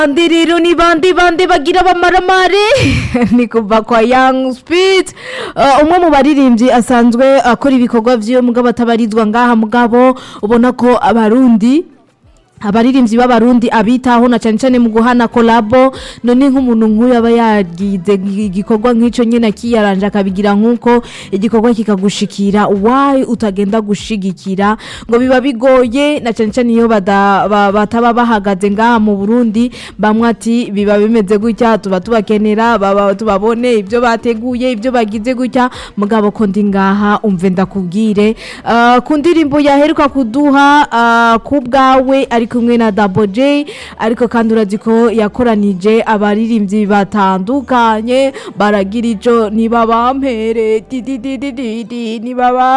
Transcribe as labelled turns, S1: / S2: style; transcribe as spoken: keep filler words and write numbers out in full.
S1: Bandi rero ni bandi bandi bagira bamaramare ni kuva kwa Young Speed uh, umwe mu baririmbyi asanzwe akora ibikorwa vyo mugabo atabarizwa ngaha mugabo ubona ko abarundi abaririmbyi b'abarundi abitaho na cyane cyane mu guhana collabo none nk'umuntu nk'uyu aba yagize igikorwa nk'ico nyene akiyaranje akabigira nk'uko igikorwa kikagushikira why utagenda gushigikira ngo biba bigoye na cyane cyane iyo bada- ba- bataba bahagaze ngaha mu Burundi bamwe ati biba bimeze gutya tuba tubakenera baba tubabone ibyo bateguye ibyo bagize gutya mugabo ko ndi ngaha umve ndakubwire uh, ku ndirimbo yaheruka kuduha uh, ku bwawe ari kumwe na Double J ariko kandi urazi ko yakoranije abaririmbyi batandukanye baragira ico niba bampere di di di di di di, niba ba